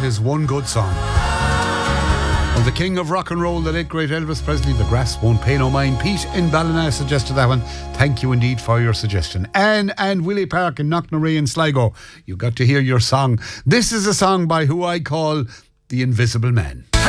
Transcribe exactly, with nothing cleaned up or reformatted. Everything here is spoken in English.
is one good song. Well, the king of rock and roll, the late great Elvis Presley, The Grass Won't Pay No Mind. Pete in Ballina suggested that one. Thank you indeed for your suggestion. Anne and Willie Park in Knocknarea in Sligo, you got to hear your song. This is a song by who I call The Invisible Man.